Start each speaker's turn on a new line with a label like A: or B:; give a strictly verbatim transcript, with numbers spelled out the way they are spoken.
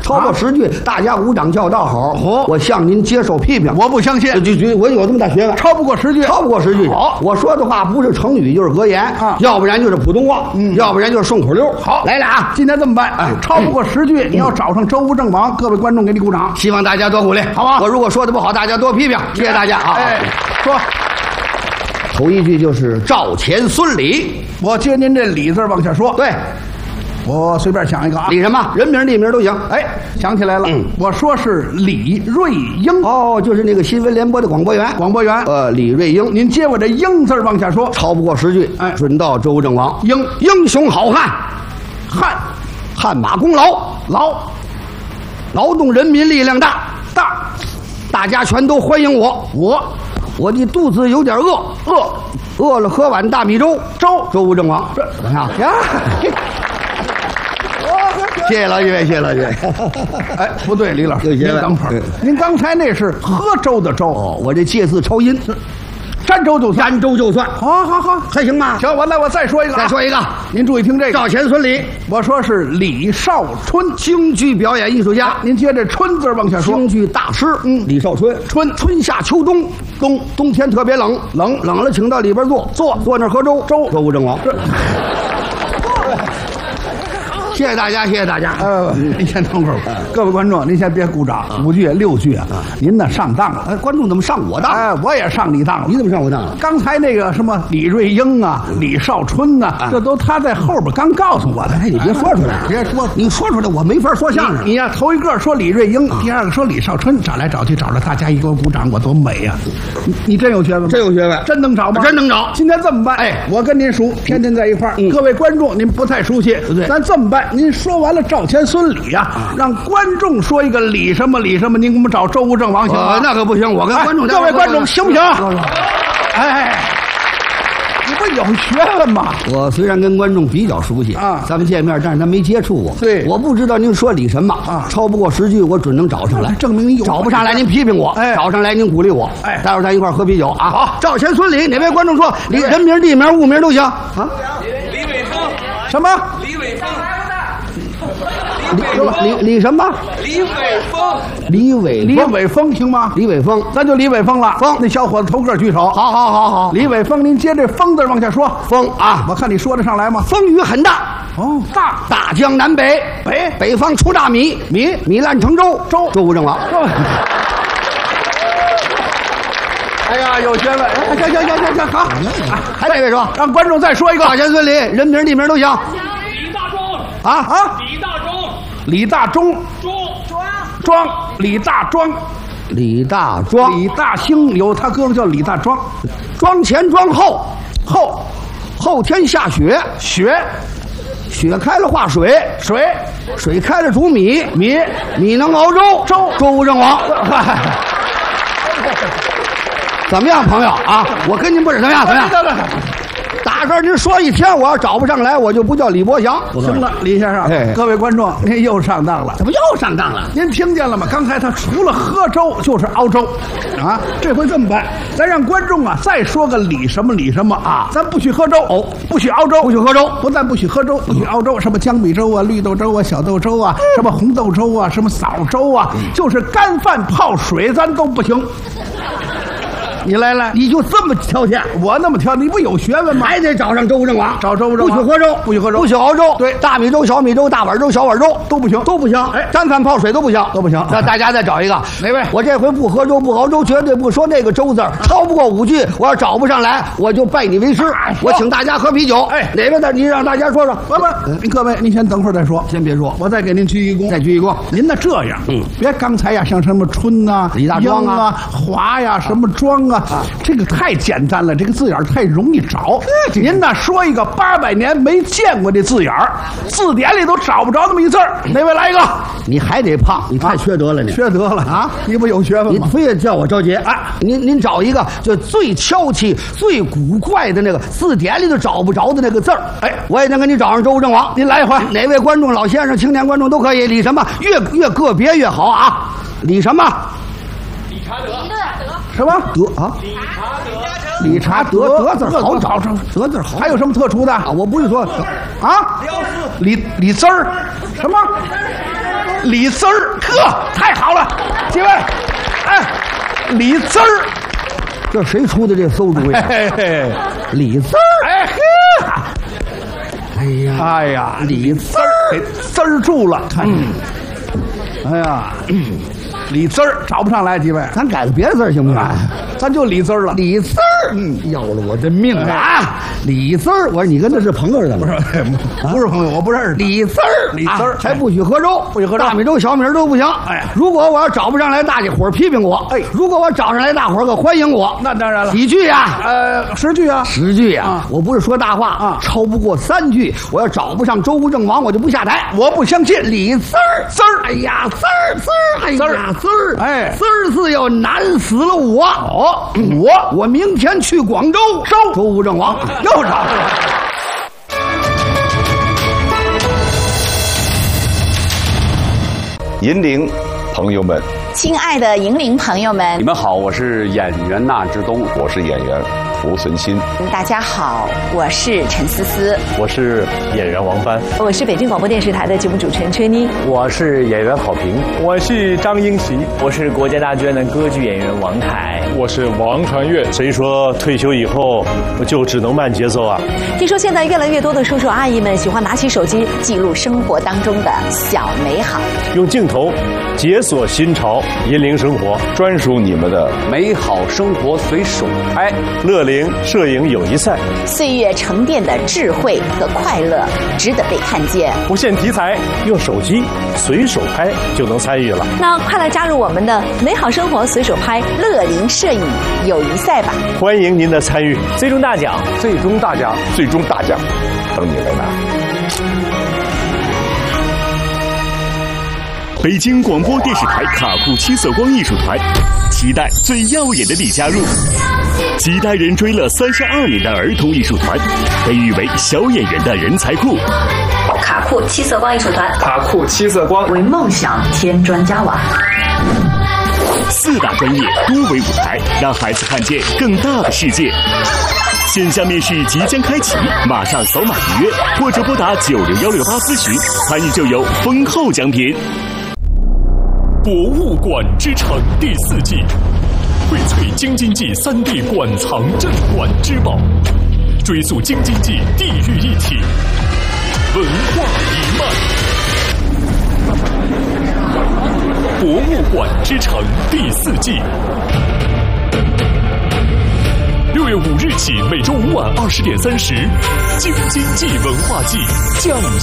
A: 超过十句，大家鼓掌叫道好。
B: 哦，
A: 我向您接受批评。
B: 我不相信，
A: 就就我有这么大学问，
B: 超不过十句，
A: 超不过十句。
B: 好，
A: 我说的话不是成语就是格言
B: 啊，
A: 要不然就是普通话，嗯，要不然就是顺口溜。
B: 好，
A: 来了啊！
B: 今天这么办，哎，超不过十句，你要找上周吴郑王，各位观众给你鼓掌，
A: 希望大家多鼓励，
B: 好吧？
A: 我如果说的不好，大家多批评，谢谢大家啊！
B: 哎，说。
A: 头一句就是赵钱孙李，
B: 我接您这李字往下说。
A: 对，
B: 我随便想一个啊，
A: 李什么？人名地名都行。
B: 哎，想起来了，嗯，我说是李瑞英。
A: 哦，就是那个新闻联播的广播员。
B: 广播员，
A: 呃，李瑞英。
B: 您接我这英字往下说，
A: 超不过十句。
B: 哎，
A: 准到周正王。
B: 英，
A: 英雄好汉，
B: 汉，
A: 汗马功劳，
B: 劳，
A: 劳动人民力量大，
B: 大，
A: 大家全都欢迎我。
B: 我。
A: 我的肚子有点饿，
B: 饿，
A: 饿了喝碗大米粥，
B: 粥，
A: 周吴郑王，
B: 这
A: 怎么样？
B: 呀，
A: 谢谢老几位，谢谢老几位。
B: 哎，不对，李老师，您等会儿，您刚才那是喝粥的粥，
A: 哦，我这借字抄音，
B: 沾粥就算，
A: 沾粥就算，
B: 好好好，
A: 还行吗？
B: 行，我来，我再说一个，
A: 再说一个，
B: 您注意听这个，
A: 赵钱孙李，
B: 我说是李少春，
A: 京剧表演艺术家，
B: 您接着春字往下说，
A: 京剧大师，
B: 嗯，
A: 李少春，
B: 春，
A: 春夏秋冬，冬冬天特别冷，
B: 冷
A: 冷了，请到里边坐，坐坐那儿喝粥，
B: 粥，
A: 周吴郑王。谢谢大家，谢谢大家。
B: 呃，您先等会儿，各位观众，您先别鼓掌，五句六句啊，您呢上当了。
A: 哎，观众怎么上我当？
B: 哎，我也上你当了。
A: 你怎么上我当了？
B: 刚才那个什么李瑞英啊、李少春呐，这都他在后边刚告诉我的。
A: 哎，你别说出来，
B: 别说，
A: 你说出来我没法说相声。
B: 你呀，头一个说李瑞英，第二个说李少春，找来找去找着大家一给我鼓掌，我多美呀！你你真有学问吗？
A: 真有学问，
B: 真能找吗？
A: 真能找。
B: 今天这么办，哎，我跟您熟，天天在一块儿。各位观众，您不太熟悉，
A: 对，
B: 咱这么办，您说完了赵钱孙李呀，让观众说一个李什么李什么，您给我们找周吴郑王行吗？
A: 那可不行，我跟观众
B: 各位观众行不行？哎。你不有学问吗？
A: 我虽然跟观众比较熟悉
B: 啊，
A: 咱们见面，但是他没接触过。
B: 对，
A: 我不知道您说李什么啊，超不过十句，我准能找上来。
B: 证明你有。
A: 找不上来，您批评我；
B: 哎，
A: 找上来，您鼓励我。
B: 哎，
A: 待会儿咱一块儿喝啤酒啊。
B: 好，
A: 赵钱孙李，哪位观众说李人名、地名、物名都行啊？
C: 李伟峰，
B: 什么？
C: 李伟峰，
A: 李李李什么？
C: 李伟峰，
A: 李伟
B: 李伟峰行吗？
A: 李伟峰，
B: 咱就李伟峰了。峰，那小伙子头个举手。
A: 好好好好。
B: 李伟峰，您接这峰字往下说。
A: 峰啊，
B: 我看你说得上来吗？
A: 风雨很大。
B: 哦，大
A: 大江南北，
B: 北
A: 北方出大米，
B: 米
A: 米烂成粥，
B: 粥
A: 周吴郑王。
B: 哎呀，有学问！哎，行行行行行，好，
A: 还哪位说？
B: 让观众再说一个。
A: 赵钱孙李，人名地名都行。
C: 李大庄，
A: 啊啊！
C: 李大庄，
B: 李大忠，
C: 庄庄
B: 庄，李大庄，
A: 李大庄，
B: 李大兴有他哥哥叫李大庄，
A: 庄前庄后，
B: 后
A: 后天下雪，
B: 雪
A: 雪开了化水，
B: 水
A: 水开了煮米，
B: 米
A: 米能熬粥，
B: 粥
A: 周吴郑王。怎么样，朋友啊？我跟您不是怎么样？怎么样？打这儿您说一天，我要找不上来，我就不叫李伯祥。
B: 行了，李先生，
A: 哎，
B: 各位观众，您又上当了。
A: 怎么又上当了？
B: 您听见了吗？刚才他除了喝粥就是熬粥，啊！这回这么办，咱让观众啊再说个李什么李什么啊！咱不许喝粥哦，不许熬粥，
A: 不许喝粥，
B: 不但不许喝粥，不许熬粥，什么江米粥啊、绿豆粥啊、小豆粥啊、什么红豆粥啊、什么枣粥啊，就是干饭泡水咱都不行。你来来，
A: 你就这么挑剔？
B: 我那么挑，你不有学问吗？
A: 还得找上周吴郑王，
B: 找周吴郑王，
A: 不许喝粥，
B: 不许喝粥，
A: 不许熬粥，
B: 对，
A: 大米粥、小米粥、大碗粥、小碗粥
B: 都不行，
A: 都不行。
B: 哎，
A: 干饭泡水都不行，
B: 都不行。
A: 那大家再找一个，
B: 哪位？
A: 我这回不喝粥不熬粥，绝对不说那个粥字儿，超不过五句，我要找不上来，我就拜你为师。我请大家喝啤酒。
B: 哎，
A: 哪位的？你让大家说说。
B: 不不，您各位，您先等会儿再说，
A: 先别说，
B: 我再给您鞠一躬，
A: 再鞠一躬。
B: 您呢这样，
A: 嗯，
B: 别刚才呀，像什么春呐、
A: 李大庄啊、
B: 华呀、什么庄啊，这个太简单了，这个字眼太容易找。您呢说一个八百年没见过的字眼儿，字典里都找不着那么一字儿。哪位来一个？
A: 你还得胖，你太缺德了，你
B: 缺德了啊！你不有学问吗？
A: 你非得叫我着急啊！您您找一个就最敲气、最古怪的那个字典里都找不着的那个字儿。哎，我也能给你找上周吴郑王。
B: 您来一回，
A: 哪位观众、老先生、青年观众都可以。李什么？越越个别越好啊！李什么？
C: 理查德，
B: 什么
A: 德啊？
C: 理查德，
A: 理查德德字好找，德字好。
B: 还有什么特殊的
A: 啊？我不是说
B: 啊，李李字儿，什么？ 李滋儿，呵，太好了，几位，哎，李滋儿，
A: 这谁出的这馊主意？
B: 嘿嘿，
A: 李滋儿，
B: 哎呵，
A: 哎呀，
B: 哎呀，
A: 李滋儿
B: 给滋儿住了，看你，哎呀，李滋儿找不上来，几位，
A: 咱改个别的字儿行不行？
B: 咱就李滋儿了。
A: 李滋儿，嗯，要了我的命了啊！李滋儿，我说你跟他是朋友是怎么？
B: 不是，不是朋友，我不认识。
A: 李滋儿，
B: 李滋儿
A: 还不许喝粥，
B: 不许喝粥
A: 大米粥、小米粥都不行。
B: 哎，
A: 如果我要找不上来，大家伙儿批评我；
B: 哎，
A: 如果我找上来，大伙儿可欢迎我。
B: 那当然了，
A: 几句呀？
B: 呃，十句啊，
A: 十句呀！
B: 啊
A: 我不是说大话
B: 啊，
A: 超不过三句，我要找不上周吴郑王，我就不下台。
B: 我不相信。
A: 李滋儿，
B: 滋儿，
A: 哎呀，滋儿滋儿，哎呀，滋儿，
B: 哎
A: 滋儿字要难死了我。
B: 哦，我
A: 我明天去广州
B: 收
A: 周吴郑王，
B: 又找上了。
D: 银陵朋友们，
E: 亲爱的银陵朋友们，
F: 你们好，我是演员纳之东，
D: 我是演员濮存昕，
E: 大家好，我是陈思思，
G: 我是演员王帆，
H: 我是北京广播电视台的节目主持人崔妮，
G: 我是演员郝平，
C: 我是张英奇，
I: 我是国家大剧院的歌剧演员王凯，
C: 我是王传岳。
G: 谁说退休以后就只能慢节奏啊？
H: 听说现在越来越多的叔叔阿姨们喜欢拿起手机
E: 记录生活当中的小美好，
G: 用镜头解锁新潮，引领生活，
D: 专属你们的
F: 美好生活随手拍。
G: 乐龄摄影友谊赛，
E: 岁月沉淀的智慧和快乐值得被看见。
G: 不限题材，用手机随手拍就能参与了。
H: 那快来加入我们的美好生活随手拍
E: 乐龄摄影友谊赛吧！
G: 欢迎您的参与，
I: 最终大奖，
F: 最终大奖，
D: 最终大奖，等你来拿。
J: 北京广播电视台卡库七色光艺术团，期待最耀眼的你加入。几代人追了三十二年的儿童艺术团，被誉为小演员的人才库。
K: 卡库七色光艺术团，
C: 卡库七色光
K: 为梦想添砖加瓦。
J: 四大专业，多维舞台，让孩子看见更大的世界。线下面试即将开启，马上扫码预约，或者拨打九六幺六八咨询，参与就有丰厚奖品。
L: 博物馆之城第四季，荟萃京津冀三地馆藏镇馆之宝，追溯京津冀地域一体文化一脉。博物馆之城第四季，六月五日起，每周五晚二十点三十，京津冀文化季降